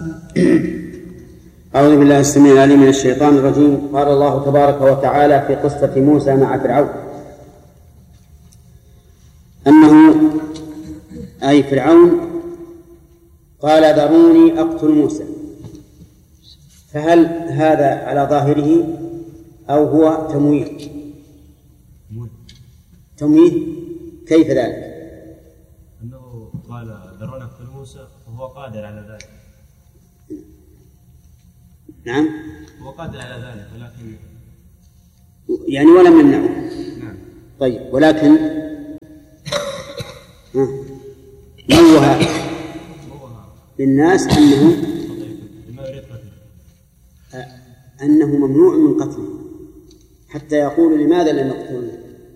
أعوذ بالله السميع العليم من الشيطان الرجيم. قال الله تبارك وتعالى في قصة موسى مع فرعون أنه أي فرعون قال ذروني أقتل موسى، فهل هذا على ظاهره أو هو تمويه؟ كيف ذلك؟ أنه قال ذروني أقتل موسى وهو قادر على ذلك. نعم، هو قادر على ذلك ولكن يعني ولم يمنعه. نعم. طيب، ولكن موه للناس أنه ممنوع من قتله، حتى يقول لماذا لم يقتله.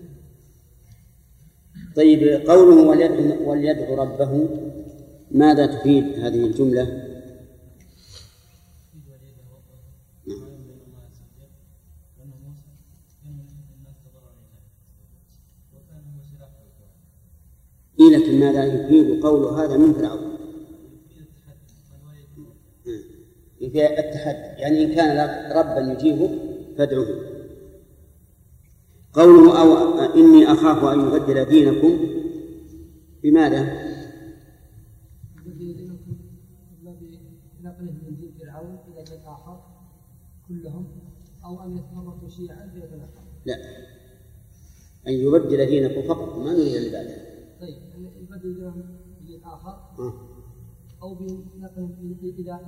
طيب، قوله وليدعو ربه ماذا تفيد هذه الجملة؟ لكن ماذا يفيد قول هذا من فرعون؟ يفيد التحدي، يعني إن كان ربا يجيبه فادعوه. قوله أو إني أخاف أن يبدل دينكم بماذا؟ يبدل دينكم بنقله من دين فرعون إلى دين آخر كلهم، أو أن يتفرقوا شيعا في دين آخر. لا، أن يبدل دينكم فقط، ما نريد العبادة. طيب، يبدل دينهم بدين آخر أو بنقلهم إلى دين.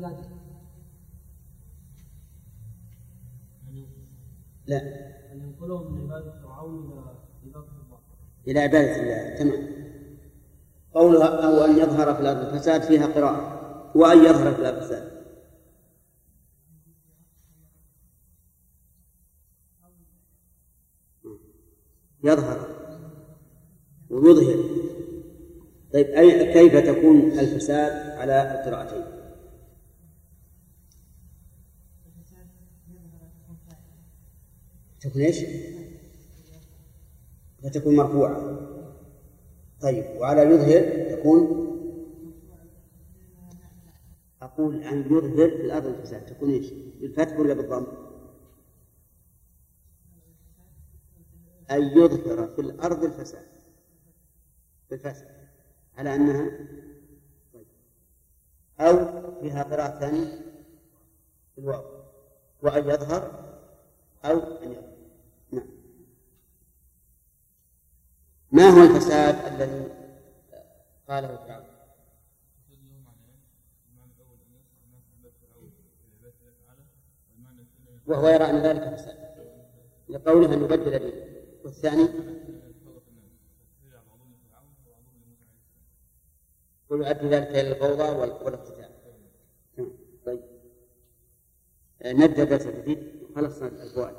لا، أن ينقلهم من عبادة فرعون إلى عبادة الله. تمام. قولها أو أن يظهر في الأرض الفساد فيها قراءة، وأن يظهر في الأرض الفساد يظهر ويظهر. طيب، كيف تكون الفساد على القراءتين؟ تكون ايش؟ فتكون مرفوعة. طيب، وعلى يظهر تكون، أقول أن يظهر في الأرض الفساد تكون ايش؟ بالفتح ولا بالضم؟ أن يظهر في الأرض الفساد بالفتح على أنها. طيب، أو فيها قراءة ثانية بالواو، وأن يظهر أو أن يظهر. نعم. ما هو الفساد الذي قاله فرعون؟ وهو يرى أن ذلك فساد لقوله أن يبدل دينه. والثاني ويؤدي ذلك إلى الفوضى والاقتتال. طيب، نبدأ درس جديد خلصنا الفوائد.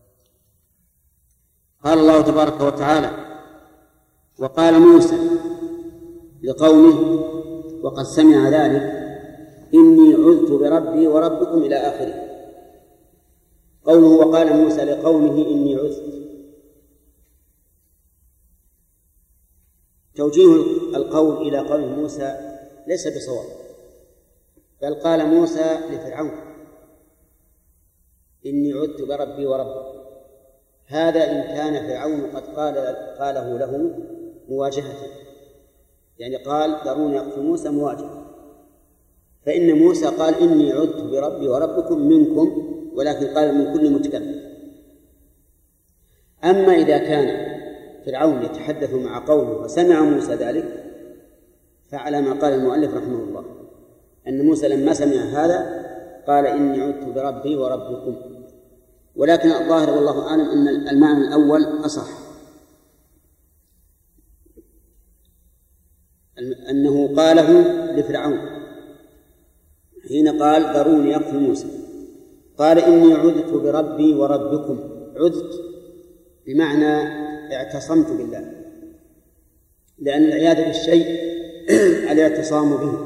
قال الله تبارك وتعالى: وقال موسى لقومه وقد سمع ذلك إني عذت بربي وربكم إلى آخره. قوله وقال موسى لقومه إني عذت، توجيه القول إلى قول موسى ليس بصواب، بل قال موسى لفرعون إني عذت بربي وربكم. هذا إن كان فرعون قد قاله له مواجهة، يعني قال ذروني أقتل موسى مواجهة، فإن موسى قال إني عذت بربي وربكم منكم، ولكن قال من كل متكلم. أما إذا كان فرعون يتحدث مع قومه وسمع موسى ذلك، فعلى ما قال المؤلف رحمه الله أن موسى لما سمع هذا قال إني عذت بربي وربكم. ولكن الظاهر والله أعلم أن المعنى الأول أصح، أنه قاله لفرعون حين قال ذروني أقتل موسى، قال إني عذت بربي وربكم. عذت بمعنى اعتصمت بالله، لأن العياذ بالشيء الاعتصام به.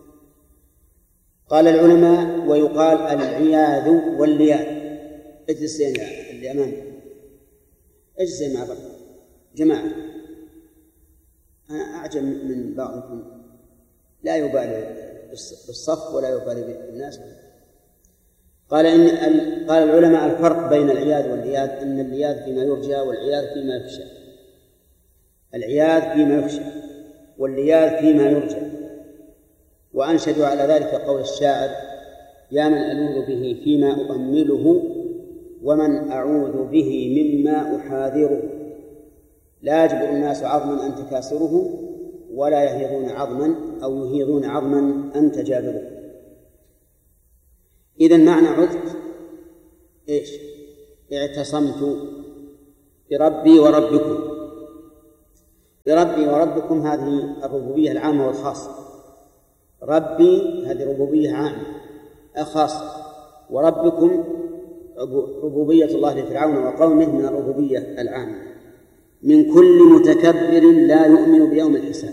قال العلماء ويقال العياذ واللياذ. اجلسين اللي أمامك، اجلسين مع بعض جماعة. أنا أعجب من بعضكم لا يبالي بالصف ولا يبالي بالناس. قال العلماء الفرق بين العياذ والعياذ أن العياذ فيما يرجى والعياذ فيما يخشى. العياذ فيما يخشى والعياذ فيما يرجى. وأنشدوا على ذلك قول الشاعر: يا من ألوذ به فيما أؤمله ومن أعوذ به مما أحاذره، لا يجبر الناس عظما أنت كاسره ولا يهيضون عظما أو يهيضون عظما أنت جابره. إذن معنى عذت إيش؟ اعتصمت بربي وربكم. بربي وربكم هذه الربوبية العامة والخاصة. ربي هذه ربوبية عامة خاصة، وربكم ربوبية الله لفرعون وقومه من الربوبية العامة. من كل متكبر لا يؤمن بيوم الحساب.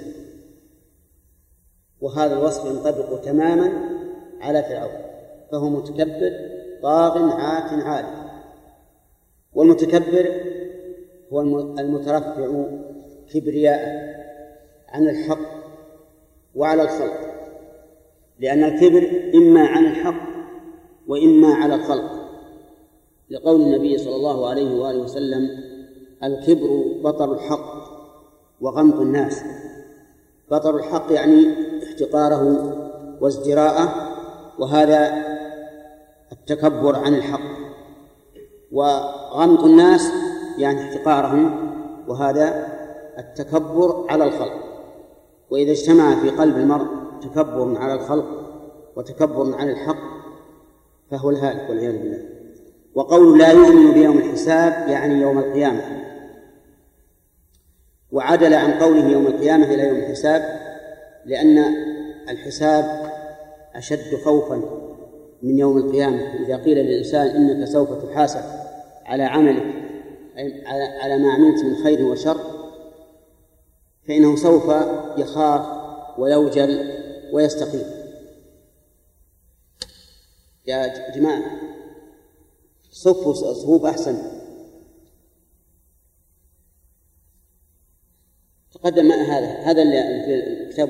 وهذا الوصف ينطبق تماما على فرعون، فهو متكبر طاغ عات عالي. والمتكبر هو المترفع كبرياء عن الحق وعلى الخلق، لأن الكبر إما عن الحق وإما على الخلق، لقول النبي صلى الله عليه وآله وسلم: الكبر بطر الحق وغمط الناس. بطر الحق يعني احتقاره وازدراءه، وهذا التكبر عن الحق. وغمط الناس يعني احتقارهم، وهذا التكبر على الخلق. وإذا اجتمع في قلب المرء تكبر على الخلق وتكبر على الحق فهو الهالك والعياذ بالله. وقول لا يؤمن بيوم الحساب يعني يوم القيامة، وعدل عن قوله يوم القيامة إلى يوم الحساب لأن الحساب أشد خوفا من يوم القيامة. إذا قيل للإنسان إنك سوف تحاسب على عملك، على ما عملت من خير وشر، فإنه سوف يخاف ويوجل ويستقيم. يا جماعة صفوا صفوف أحسن. تقدم هذا اللي في الكتاب.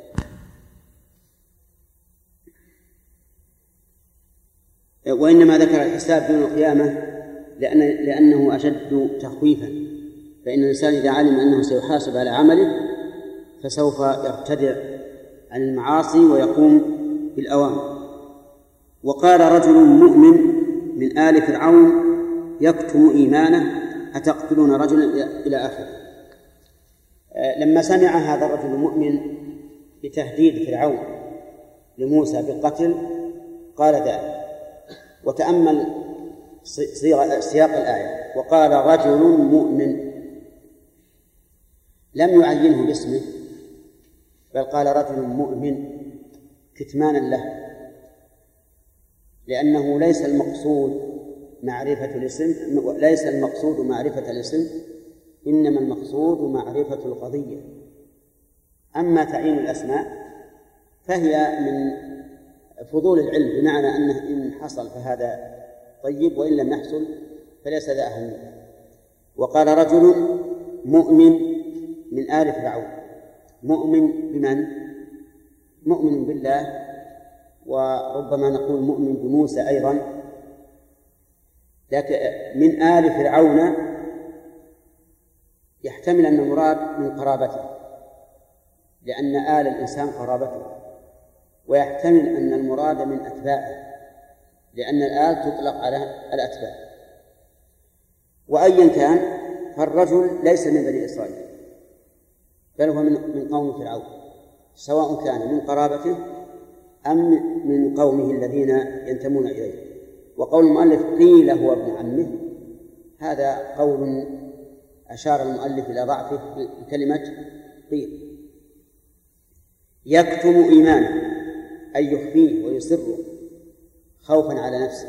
وإنما ذكر الحساب يوم القيامة لأنه أشد تخويفا، فإن الإنسان إذا علم أنه سيحاسب على عمله فسوف يرتدع عن المعاصي ويقوم بالأوامر. وقال رجل مؤمن من آل فرعون يكتم إيمانه أتقتلون رجلا إلى آخره. لما سمع هذا الرجل المؤمن بتهديد فرعون لموسى بالقتل قال ذلك. وتأمل سياق الآية: وقال رجل مؤمن، لم يعينه باسمه بل قال رجل مؤمن كتمانا له، لأنه ليس المقصود معرفة الاسم، ليس المقصود معرفة الاسم، إنما المقصود معرفة القضية. أما تعيين الأسماء فهي من فضول العلم، بمعنى أنه إن حصل فهذا طيب وإن لم يحصل فليس ذا أهمية. وقال رجل مؤمن من آل فرعون. مؤمن بمن؟ مؤمن بالله، وربما نقول مؤمن بموسى أيضا، لكن من آل فرعون يحتمل أن المراد من قرابته، لأن آل الإنسان قرابته، ويحتمل أن المراد من أتباعه، لأن الآل تطلق على الأتباع. وأيا كان فالرجل ليس من بني إسرائيل بل هو من قوم فرعون، سواء كان من قرابته أم من قومه الذين ينتمون إليه. وقول المؤلف قيل هو ابن عمه، هذا قول أشار المؤلف إلى ضعفه بكلمة قيل. يكتم إيمانه أي يخفيه ويسره خوفا على نفسه.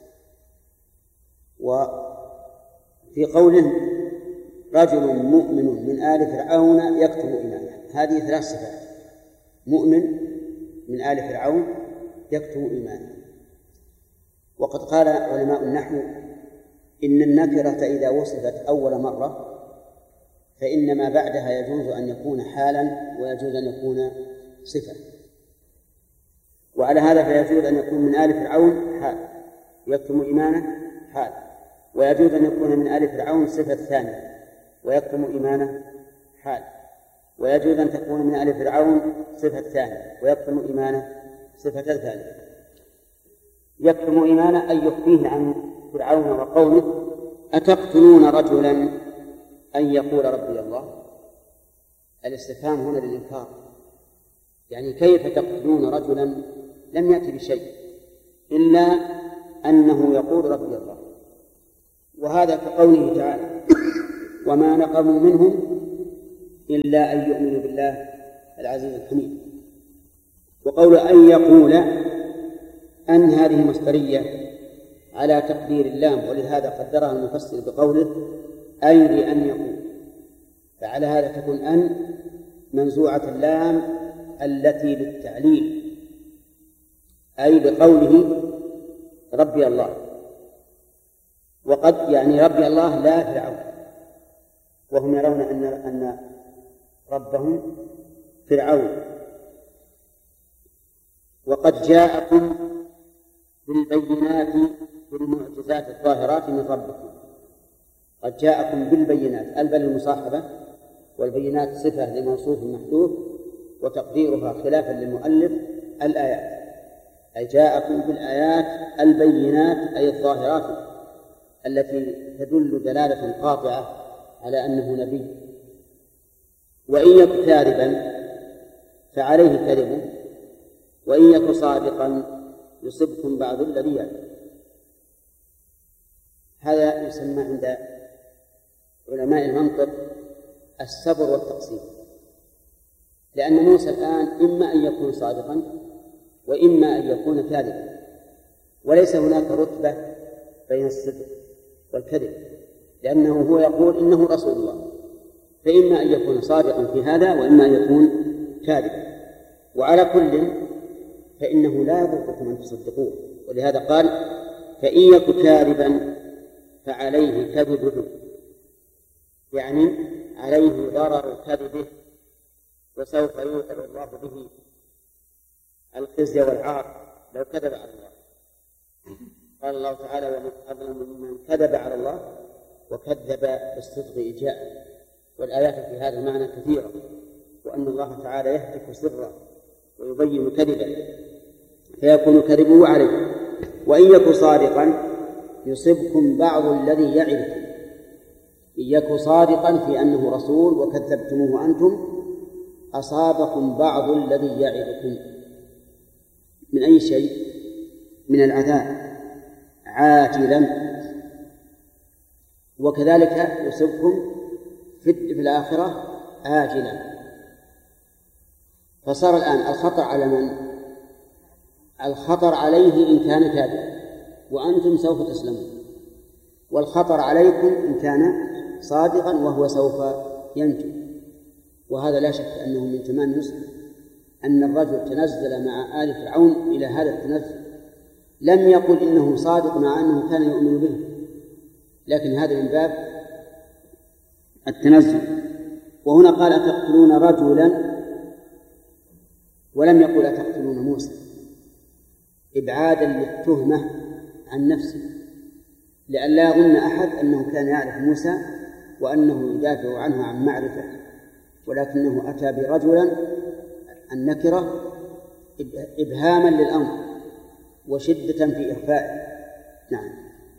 وفي قوله رجل مؤمن من آل فرعون يكتم إيمانه، هذه ثلاث صفات: مؤمن من آل فرعون يكتم إيمانه. وقد قال علماء النحو إن النكرة إذا وصفت أول مرة فإن ما بعدها يجوز أن يكون حالا ويجوز أن يكون صفة. وعلى هذا فيجوز أن يكون من آل فرعون حال ويكتم إيمانه حال، ويجوز أن يكون من آل فرعون صفة ثانية ويكتم إيمانه حال، ويجوز أن تكون من آل فرعون صفة ثانية ويكتم إيمانه صفة ثانية. يكتم إيمانه أي يخفيه عن فرعون وقومه. أتقتلون رجلا أن يقول ربي الله؟ الاستفهام هنا للإنكار، يعني كيف تقتلون رجلا لم يأتي بشيء إلا أنه يقول ربي الله. وهذا كقوله تعالى وما نقموا منهم إلا أن يؤمنوا بالله العزيز الحميد. وقول أن يقول أن هذه مصدرية على تقدير اللام، ولهذا قدرها المفسر بقوله أي لأن يقول، فعلى هذا تكون أن منزوعة اللام التي للتعليل، أي بقوله ربي الله. وقد يعني ربي الله لا فرعون، وهم يرون أن ربهم فرعون. وقد جاءكم بالبينات والمعجزات الظاهرات من ربكم. قد جاءكم بالبينات، البل المصاحبة، والبينات صفة لموصوف محذوف وتقديرها خلافا للمؤلف الآيات، أي جاءكم بالآيات البينات أي الظاهرات التي تدل دلالة قاطعة على أنه نبي. وإن يك كاذبا فعليه كذبه وإن يك صادقا يصبكم بعض الذي يعلم. هذا يسمى عند علماء المنطق الصبر والتقسيم، لأن موسى الآن إما أن يكون صادقا وإما أن يكون كاذبا، وليس هناك رتبة بين الصدق والكذب، لأنه هو يقول إنه رسول الله، فإما أن يكون صادقا في هذا وإما أن يكون كاذبا. وعلى كل فإنه لا يضركم أن تصدقوه، ولهذا قال فإن يك كاذبا فعليه كذبه، يعني عليه ضرر كذبه وسوف يوقع الله به الخزي والعار لو كذب على الله. قال الله تعالى ومن أظلم ممن كذب على الله وكذب بالصدق إذ جاء. والآيات في هذا المعنى كثيرة، وأن الله تعالى يهتك سره ويبين كذبه فيكون كذبه عليه. وإن يك صادقا يصبكم بعض الذي يعدكم، إن يك صادقا في أنه رسول وكذبتموه أنتم أصابكم بعض الذي يعدكم من أي شيء؟ من العذاب عاجلا، وكذلك يصبكم في الآخرة آجلا. فصار الآن الخطر على من؟ الخطر عليه إن كان كاذبا وأنتم سوف تسلمون، والخطر عليكم إن كان صادقا وهو سوف ينجو. وهذا لا شك أنه من تمام نصح أن الرجل تنزل مع آل فرعون إلى هذا التنزل، لم يقل إنه صادق مع أنه كان يؤمن به، لكن هذا من باب التنزل. وهنا قال أتقتلون رجلا ولم يقل أتقتلون موسى، إبعادا للتهمة عن نفسه، لئلا يظن أحد أنه كان يعرف موسى وأنه يدافع عنه عن معرفة، ولكنه أتى برجلا النكرة إبهاما للأمر وشدة في إخفائه. نعم.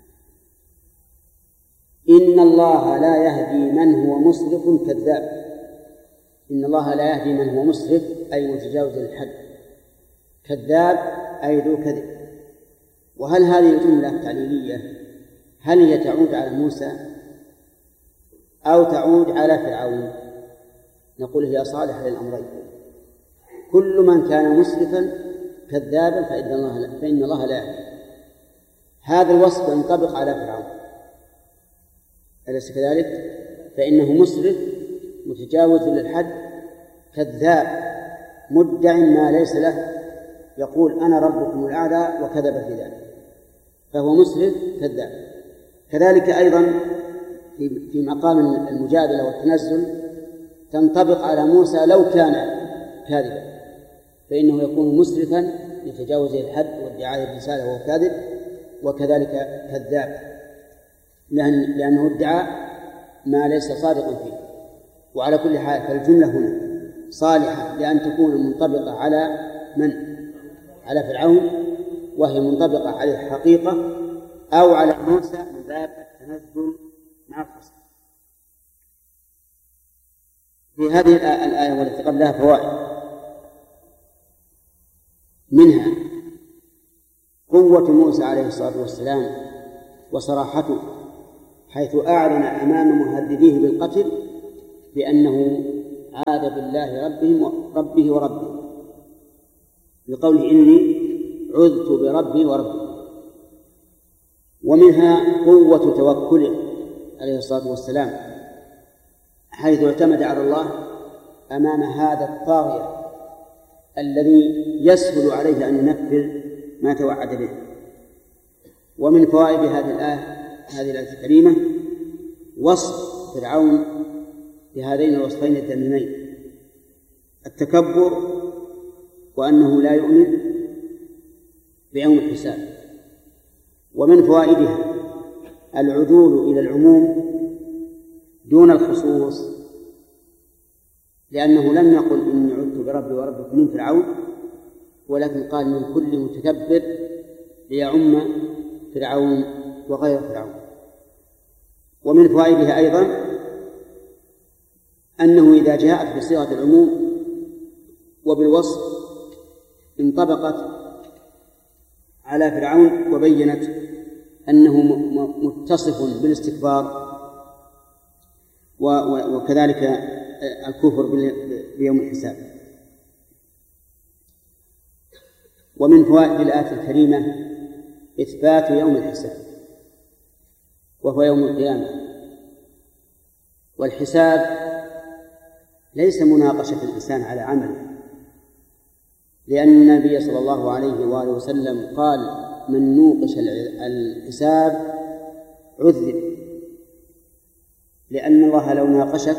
إن الله لا يهدي من هو مسرف كذاب. إن الله لا يهدي من هو مسرف أي متجاوز الحد، كذاب أي ذو كذب. وهل هذه الجملة تعليلية هل هي تعود على موسى أو تعود على فرعون؟ نقول هي صالحة للأمرين. كل من كان مسرفا كذابا فإن الله لا يهدي. هذا الوصف ينطبق على فرعون، أليس كذلك؟ فإنه مسرف متجاوز للحد كذاب مدع ما ليس له، يقول أنا ربكم الأعلى وكذب في ذلك، فهو مسرف كذاب. كذلك أيضا في مقام المجادلة والتنزل تنطبق على موسى لو كان كاذبا، فإنه يكون مسرفا لتجاوزه الحد وادعاء الرسالة وهو كاذب، وكذلك كذاب لأنه ادعى ما ليس صادقا فيه. وعلى كل حال فالجملة هنا صالحة لأن تكون منطبقة على من؟ على فرعون، وهي منطبقة على الحقيقة أو على موسى من باب التنزل مع الخصم. في هذه الآية والتي قبلها فوائد، منها قوة موسى عليه الصلاة والسلام وصراحته، حيث أعلن أمام مهدديه بالقتل بأنه عاد بالله ربه وربه، بقوله إني عذت بربي وربي. ومنها قوة توكله عليه الصلاة والسلام، حيث اعتمد على الله أمام هذا الطاغية الذي يسهل عليه أن ينفذ ما توعد به. ومن فوائد هذه الآية الكريمة وصف فرعون بهذين الوصفين الذميمين: التكبر وأنه لا يؤمن بيوم الحساب. ومن فوائدها العدول إلى العموم دون الخصوص، لأنه لم يقل إني عدت بربي وربكم من فرعون، ولكن قال من كل متكبر ليعم فرعون وغير فرعون. ومن فوائدها أيضا أنه إذا جاءت بصيغة العموم وبالوصف انطبقت على فرعون وبينت أنه متصف بالاستكبار وكذلك الكفر بيوم الحساب. ومن فوائد الآية الكريمة إثبات يوم الحساب، وهو يوم القيامة. والحساب ليس مناقشة الإنسان على عمله، لأن النبي صلى الله عليه وآله وسلم قال: من نوقش الحساب عذب. لأن الله لو ناقشك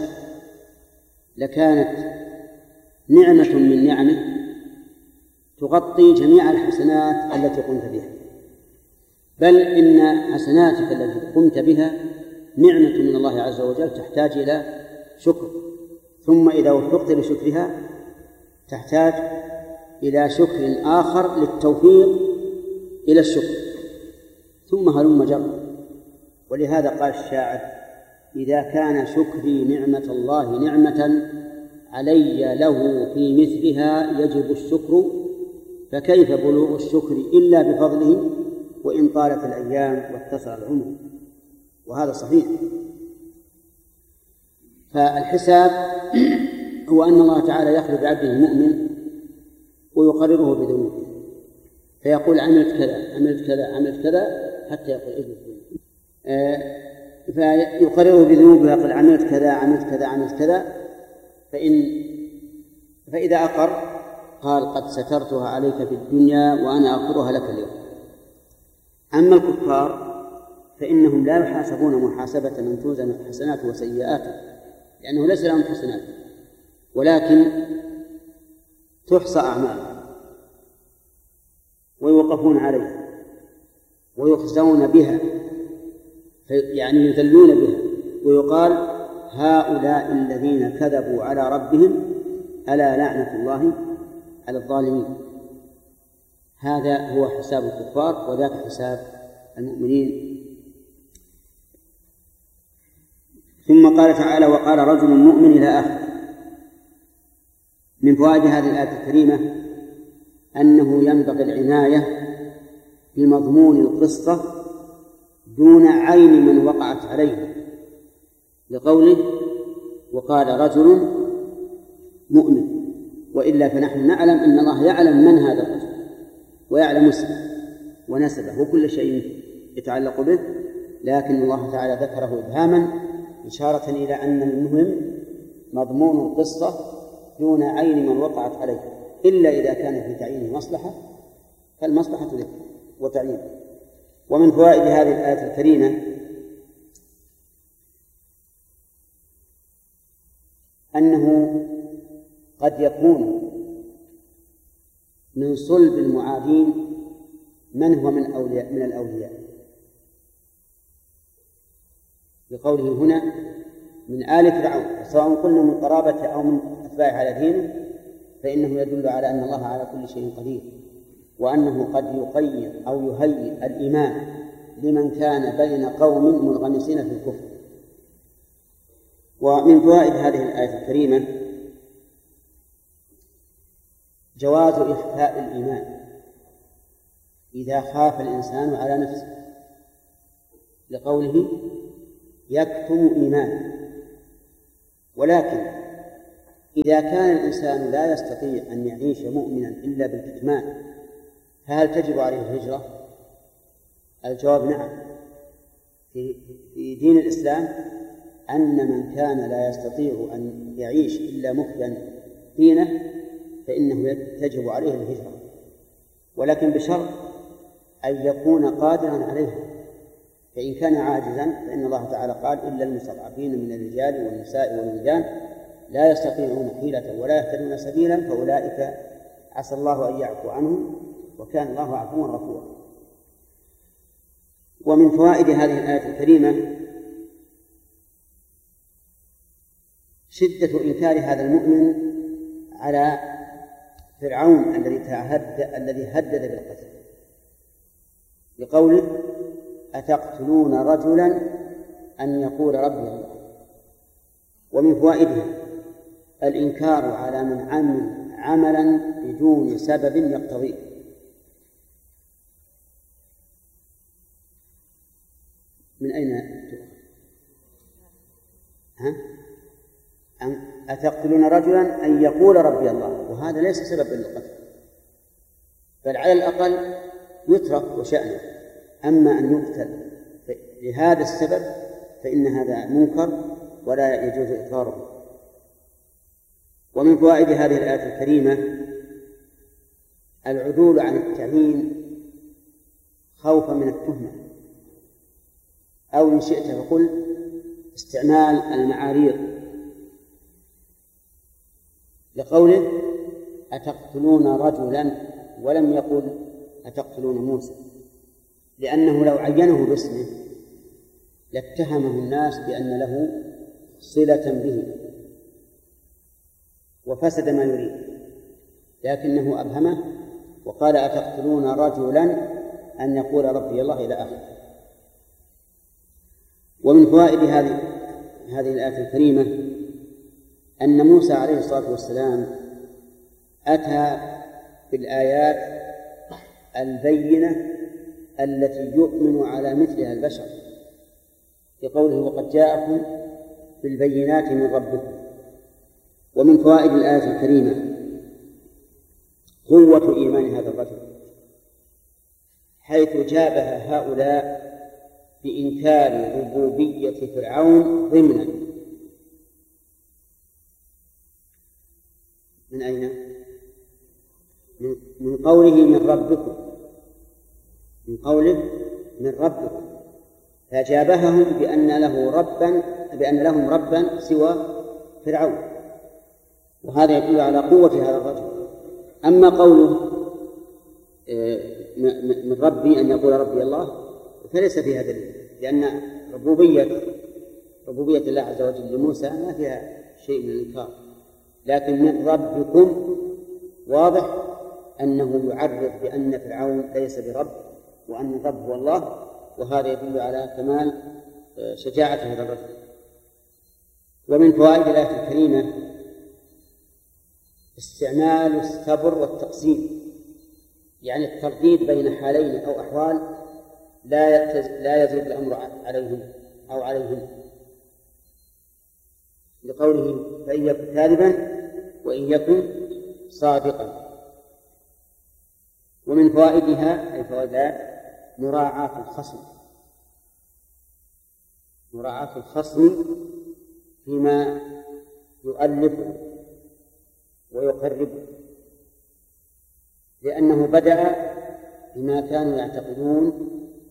لكانت نعمة من نعمه تغطي جميع الحسنات التي قمت بها، بل إن حسناتك التي قمت بها نعمة من الله عز وجل تحتاج إلى شكر، ثم إذا وفقت لشكرها تحتاج إلى شكر آخر للتوفيق إلى الشكر، ثم هلم جر. ولهذا قال الشاعر: إذا كان شكري نعمة الله نعمة علي له في مثلها يجب الشكر، فكيف بلوغ الشكر إلا بفضله وإن طالت الأيام واتصل العمر. وهذا صحيح. فالحساب هو أن الله تعالى يخلو بعبده المؤمن ويقرره بذنوبه، فيقول: عملت كذا عملت كذا عملت كذا، حتى يقول اجلس. فيقرره بذنوبه ويقول: عملت كذا عملت كذا عملت كذا. فإذا أقر قال: قد سترتها عليك في الدنيا وأنا أغفرها لك اليوم. أما الكفار فإنهم لا يحاسبون محاسبة من توزن حسناته وسيئاته، لأنه ليس لهم حسنات، ولكن تحصى أعمالهم ويوقفون عليها ويخزون بها، يعني يذلون بها، ويقال: هؤلاء الذين كذبوا على ربهم ألا لعنة الله على الظالمين. هذا هو حساب الكفار، وذاك حساب المؤمنين. ثم قال تعالى: وقال رجل مؤمن إلى آخر. من فوائد هذه الآية الكريمة أنه ينبغي العناية بمضمون القصة دون عين من وقعت عليه، لقوله: وقال رجل مؤمن. وإلا فنحن نعلم أن الله يعلم من هذا الرجل ويعلم اسمه ونسبه وكل شيء يتعلق به، لكن الله تعالى ذكره إبهاما إشارة إلى أن المهم مضمون القصة دون عين من وقعت عليه، إلا إذا كان في تعيينه مصلحة فالمصلحة له وتعيينه. ومن فوائد هذه الآية الكريمة أنه قد يكون من صلب المعادين من هو من الأولياء، بقوله هنا من آل فرعون، سواء قلنا من قرابته أو من أتباعه على دينه، فإنه يدل على أن الله على كل شيء قدير، وأنه قد يقيم أو يهيئ الإيمان لمن كان بين قوم منغمسين في الكفر. ومن فوائد هذه الآية الكريمة جواز إخفاء الإيمان إذا خاف الإنسان على نفسه، لقوله يكتم إيمانه. ولكن إذا كان الإنسان لا يستطيع أن يعيش مؤمنا إلا بالكتمان، فهل تجب عليه الهجرة؟ الجواب نعم. في دين الإسلام أن من كان لا يستطيع أن يعيش إلا مخفيا دينه فإنه تجب عليه الهجرة، ولكن بشرط أن يكون قادرا عليها. فإن كان عاجزا فإن الله تعالى قال إلا المستضعفين من الرجال والنساء والولدان لا يستطيعون حيلة ولا يهتدون سبيلا فأولئك عسى الله أن يعفو عنهم وكان الله عفوا غفورا. ومن فوائد هذه الآية الكريمة شدة إنكار هذا المؤمن على فرعون الذي هدد بالقتل، بقوله أتقتلون رجلا أن يقول ربي الله. ومن فوائدها الإنكار على من عمل عملا بدون سبب يقتضيه. من أين أتقتلون رجلا أن يقول ربي الله، وهذا ليس سبب للقتل، بل على الأقل يترك وشأنه. أما أن يقتل لهذا السبب فإن هذا منكر ولا يجوز إقراره. ومن فوائد هذه الآية الكريمة العدول عن التعيين خوفا من التهمة، أو إن شئت فقل استعمال المعاريض، لقوله أتقتلون رجلا ولم يقل أتقتلون موسى، لأنه لو عينه باسمه لاتهمه الناس بأن له صلة به وفسد ما يريد، لكنه أبهمه وقال أتقتلون رجلا أن يقول ربي الله إلى آخره. ومن فوائد هذه الآية الكريمة أن موسى عليه الصلاة والسلام أتى بالآيات البينة التي يؤمن على مثلها البشر، بقوله وقد جاءكم بالبينات من ربكم. ومن فوائد الآية الكريمة قوة إيمان هذا الرجل، حيث جابه هؤلاء بإنكار ربوبية فرعون ضمنا. من أين؟ من قوله من ربكم، من قوله من ربكم، فجابههم بأن لهم ربا سوى فرعون، وهذا يدل على قوة هذا الرجل. أما قوله من ربي أن يقول ربي الله فليس فيها دليل، لأن ربوبية الله عز وجل لموسى ما فيها شيء من الإنكار، لكن من ربكم واضح أنه يعرف بأن فرعون ليس برب وأن الرب هو الله، وهذا يدل على كمال شجاعة هذا الرجل. ومن فوائد الآية الكريمة استعمال الصبر والتقسيم، يعني الترديد بين حالين أو أحوال لا يزول الأمر عليهم أو عليهم، لقوله فإن يكن كاذبا وإن يكن صادقا. ومن فوائدها أي فوائدها مراعاة الخصم فيما يؤلفه ويقربه، لأنه بدأ بما كانوا يعتقدون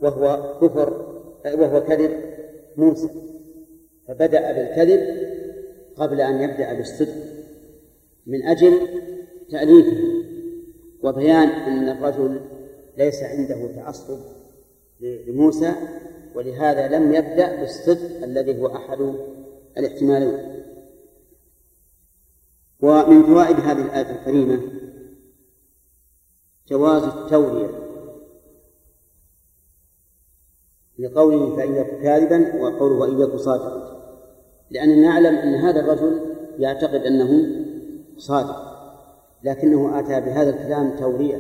وهو كذب موسى، فبدأ بالكذب قبل أن يبدأ بالصدق من أجل تأليفه وبيان أن الرجل ليس عنده تعصب لموسى، ولهذا لم يبدأ بالصدق الذي هو أحد الاحتمالين. ومن فوائد هذه الآية الكريمة جواز التورية لقوله فإن يكن كاذبا وقوله وإن يكن صادقا، لأننا نعلم أن هذا الرجل يعتقد أنه صادق، لكنه أتى بهذا الكلام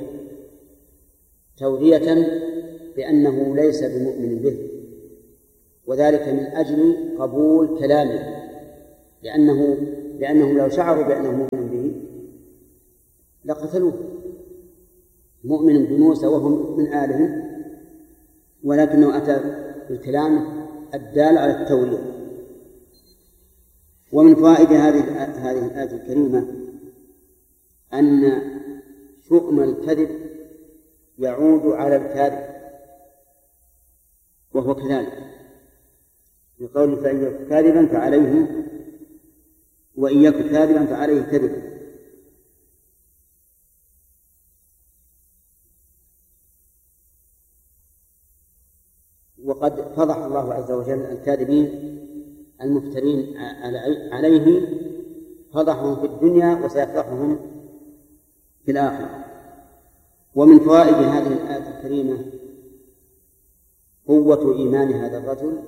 تورية بأنه ليس بمؤمن به، وذلك من أجل قبول كلامه، لأنهم لو شعروا بأنه مؤمن به لقتلوه. مؤمن بموسى وهم من آلهم، ولكنه أتى بالكلام الدال على التورية. ومن فوائد هذه الآية الكريمة أن شؤم الكذب يعود على الكاذب، وهو كذلك بقوله فإن يكن كاذبا فعليه وإن يكن كاذبا فعليه كذب. وقد فضح الله عز وجل الكاذبين المفترين عليه، فضحهم في الدنيا وسيفضحهم في الآخرة. ومن فوائد هذه الآية الكريمة قوة إيمان هذا الرجل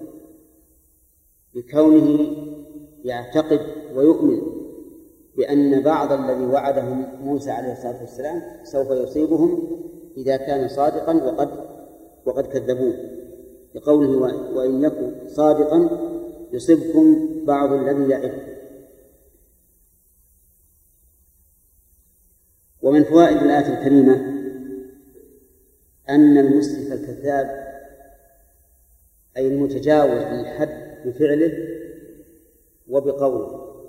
بكونه يعتقد ويؤمن بأن بعض الذي وعدهم موسى عليه الصلاة والسلام سوف يصيبهم إذا كان صادقا وقد كذبوه، لقوله وإن يكن صادقا يصيبكم بعض الذي يعد. ومن فوائد الآية الكريمة أن المسرف الكذاب أي المتجاوز للحد بفعله وبقوله،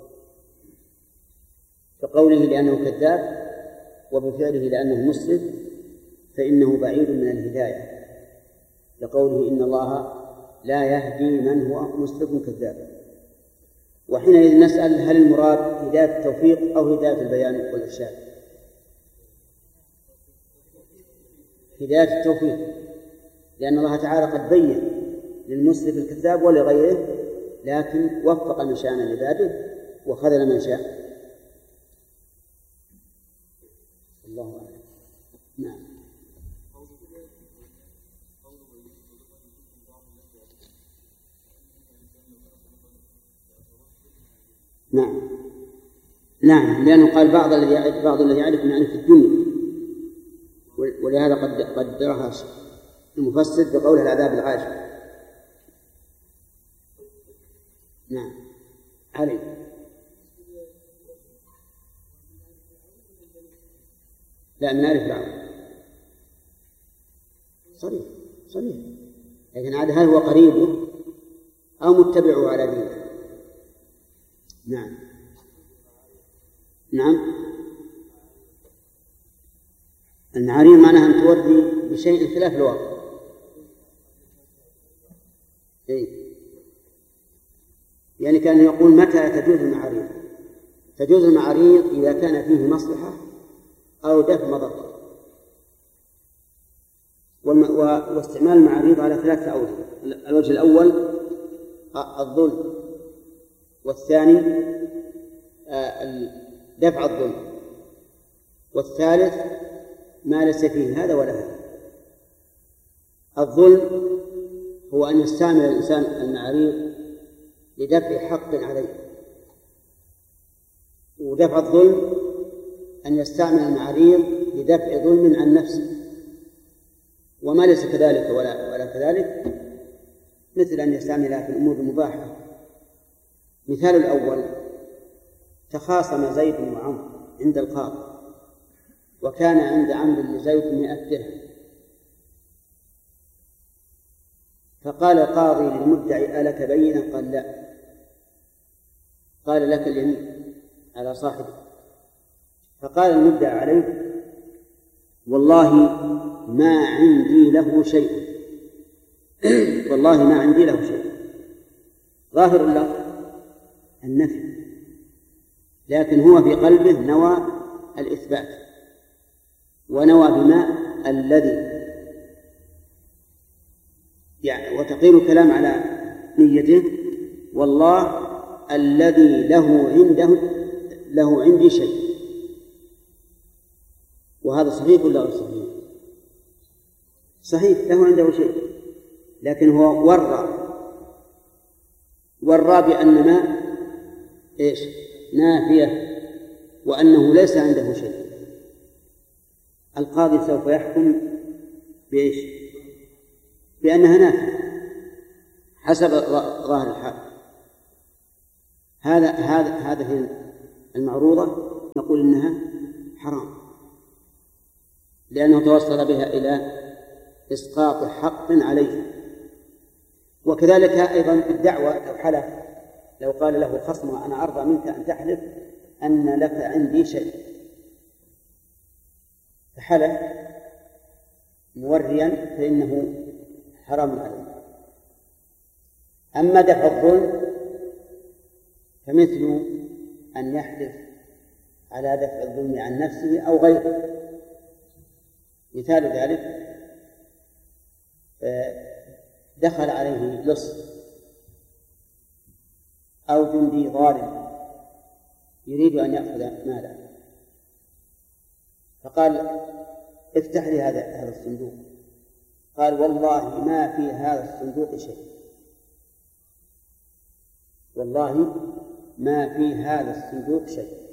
فقوله لأنه كذاب وبفعله لأنه مسرف فإنه بعيد من الهداية، لقوله إن الله لا يهدي من هو مسرف كذاب. وحينئذ نسأل هل المراد هداية التوفيق أو هداية البيان والإرشاد؟ هداية التوفيق، لأن الله تعالى قد بين للمسرف الكذاب ولغيره، لكن وفق من شاء من عباده وخذل من شاء. الله أعلم. نعم. نعم لأنه قال بعض الذي يعرف من يعرف في الدنيا، ولهذا قدرها المفسر بقول العذاب العاجل. نعم علي. لا من آل فرعون صريح، لكن هذا هل هو قريبه أو متبعه على دينه؟ نعم المعاريض معناها أن تودي بشيء خلاف الواقع. يعني كان يقول متى تجوز المعاريض؟ تجوز المعاريض إذا كان فيه مصلحة أو دفع مضرة. واستعمال المعاريض على ثلاثة أوجه: الوجه الأول الظلم، والثاني دفع الظلم، والثالث ما ليس فيه هذا ولا هذا. الظلم هو أن يستعمل الإنسان المعاريض لدفع حق عليه، ودفع الظلم أن يستعمل المعاريض لدفع ظلم عن نفسه، وما ليس كذلك ولا كذلك، مثل أن يستعملها في الأمور المباحة. مثال الأول: تخاصم زيد وعمرو عند القاضي، وكان عند عمرو لزيد 100 درهم، فقال القاضي للمدعي: ألك بينة؟ قال: لا. قال: لك اليمين على صاحبه. فقال المدعي عليه: والله ما عندي له شيء والله ما عندي له شيء. ظاهر له النفي، لكن هو في قلبه نوى الإثبات. ونوى بماء الذي يعني وتقيل الكلام على نيته والله الذي له عندي شيء. وهذا صحيح ولا غير صحيح؟ صحيح، له عنده شيء، لكن هو ورى بأن ما إيش نافية وأنه ليس عنده شيء. القاضي سوف يحكم بإيش؟ بأنها نافية حسب ظاهر الحال. هذه المعروضة نقول إنها حرام، لأنه توصل بها إلى إسقاط حق عليه. وكذلك أيضا الدعوة، لو قال له خصمه أنا أرضى منك أن تحلف أن لك عندي شيء، فحلف موريا فإنه حرام عليه. أما دفع الظلم فمثل أن يحلف على دفع الظلم عن نفسه أو غيره. مثال ذلك دخل عليه لص أو جندي ظالم يريد أن يأخذ ماله، فقال افتح لي هذا الصندوق. قال والله ما في هذا الصندوق شيء، والله ما في هذا الصندوق شيء.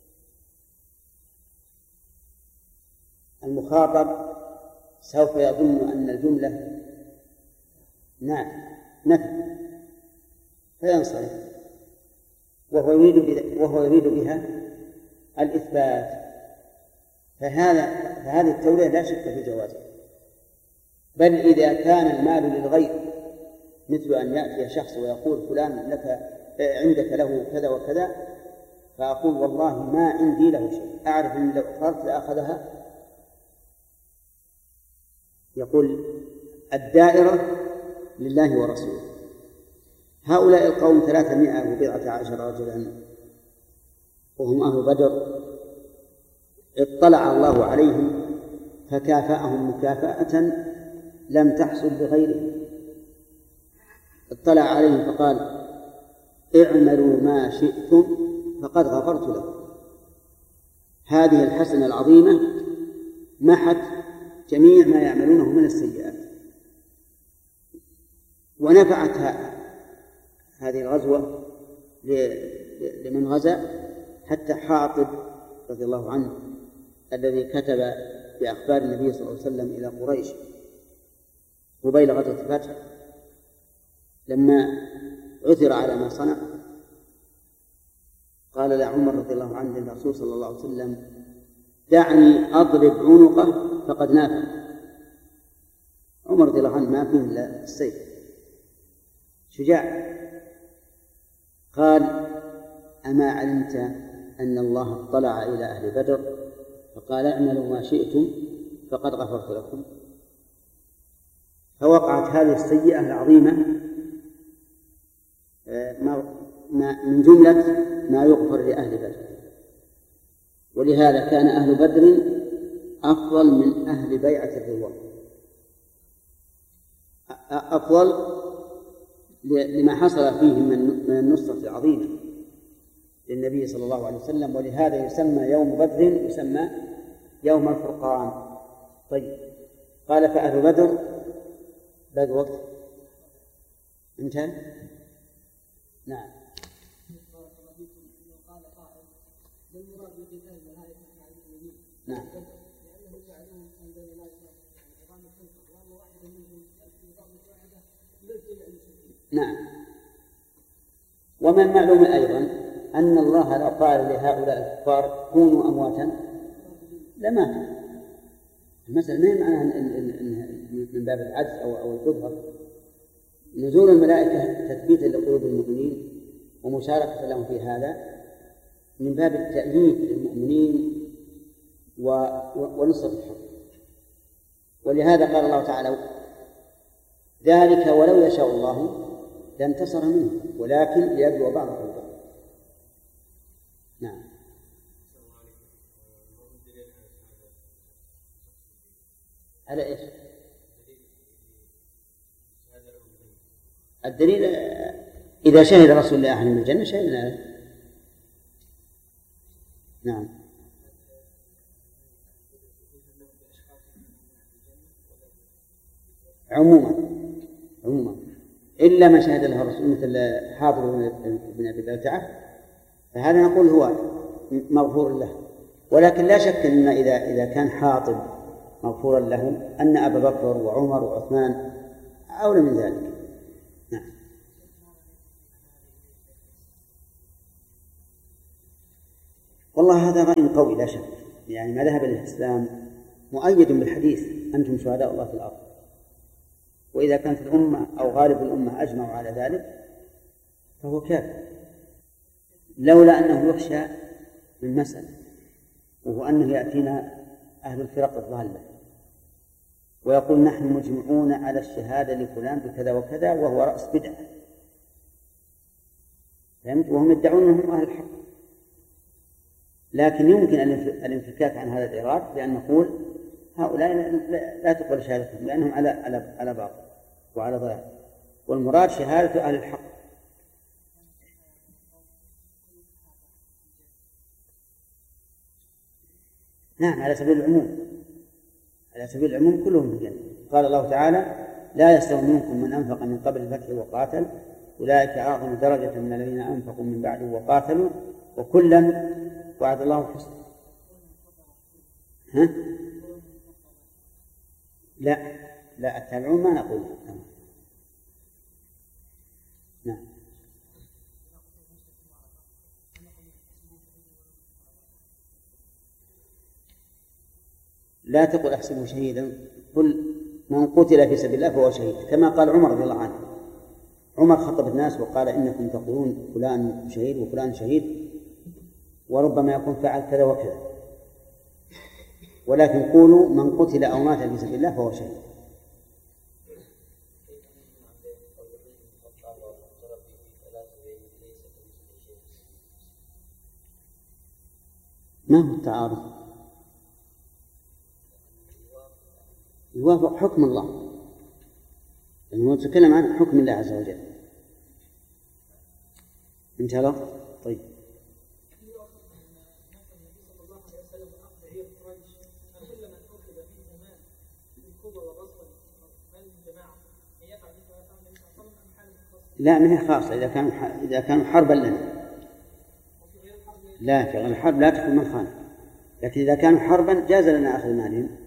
المخاطب سوف يظن أن الجملة نفي فينصرف، وهو يريد بها الإثبات. فهذه التورية لا شك في جوازها. بل إذا كان المال للغير، مثل أن يأتي شخص ويقول فلان لك عندك له كذا وكذا، فأقول والله ما عندي له شيء، أعرف أن لو أخذت لأخذها. يقول الدائرة لله ورسوله. هؤلاء القوم 317 رجلا وهم أهل بدر، اطلع الله عليهم فكافأهم مكافأة لم تحصل بغيرهم. اطلع عليهم فقال اعملوا ما شئتم فقد غفرت لكم. هذه الحسنة العظيمة محت جميع ما يعملونه من السيئات. ونفعت هذه الغزوة لمن غزا، حتى حاطب رضي الله عنه الذي كتب بأخبار النبي صلى الله عليه وسلم إلى قريش قبيل غزوة الفتح، لما عثر على ما صنع قال لعمر رضي الله عنه للرسول صلى الله عليه وسلم دعني أضرب عنقه فقد نافع. عمر رضي الله عنه ما فيه إلا السيف، شجاع. قال أما علمت أن الله اطلع إلى أهل بدر فقال اعملوا ما شئتم فقد غفرت لكم. فوقعت هذه السيئة العظيمة من جملة ما يغفر لأهل بدر. ولهذا كان أهل بدر أفضل من أهل بيعة الرضوان، أفضل لما حصل فيهم من النصرة العظيمة للنبي صلى الله عليه وسلم. ولهذا يسمى يوم بدر يسمى يوم الفرقان. طيب، قال فأهل بدر باقي وقت انتهى. نعم. نعم. نعم. ومن معلوم أيضا أن الله لو قال لهؤلاء الكفار كونوا أمواتا لماتوا. المسألة ما هي معناها من باب العجز أو القدرة. نزول الملائكة تثبيتا لقلوب المؤمنين ومشاركة لهم في هذا من باب التأييد للمؤمنين ونصرة الحق. ولهذا قال الله تعالى ذلك ولو يشاء الله لانتصر منه ولكن ليبلو بعضكم بعضا. نعم. على إيش؟ الدليل إذا شهد رسول الله أهل الجنة شهدنا له. نعم. عموما إلا ما شهد له الرسول مثل حاضر بن أبي بلتعة فهذا نقول هو مغفور له. ولكن لا شك أن إذا كان حاطب مغفورا له أن أبا بكر وعمر وعثمان أولى من ذلك. نعم. والله هذا رأي قوي لا شك، يعني ما ذهب الإسلام مؤيد بالحديث أنتم شهداء الله في الأرض، وإذا كانت الأمة أو غالب الأمة أجمعوا على ذلك فهو كافر، لولا أنه يخشى من مسألة، وهو أنه يأتينا أهل الفرق الضالة ويقول نحن مجمعون على الشهادة لفلان بكذا وكذا وهو رأس بدعة، فهمت؟ وهم يدعون أنهم أهل الحق، لكن يمكن الانفكاك عن هذا الإراد بأن نقول هؤلاء لا تقبل شهادتهم لأنهم على باطل وعلى ضلال، والمراد شهادة أهل الحق. نعم، على سبيل العموم كلهم في الجنة. قال الله تعالى لا يستوي منكم من أنفق من قبل الفتح وقاتل أولئك أعظم درجة من الذين أنفقوا من بعد وقاتلوا وكلا وعد الله الحسنى. لا التابعون ما نقول. نعم. لا تقل أحسبه شهيدا، قل من قتل في سبيل الله فهو شهيد، كما قال عمر رضي الله عنه. عمر خطب الناس وقال إنكم تقولون فلان شهيد وفلان شهيد وربما يكون فعل كذا وكذا، ولكن قولوا من قتل أو مات في سبيل الله فهو شهيد. ما هو التعارض؟ يوافق حكم الله، لأنه يتكلم عن حكم الله عز وجل. إن شاء الله. طيب. لا، ما هي خاصة إذا كانوا حربا لنا. لا، في غير الحرب لا تكون من خان، لكن إذا كانوا حربا جاز لنا أخذ مالهم.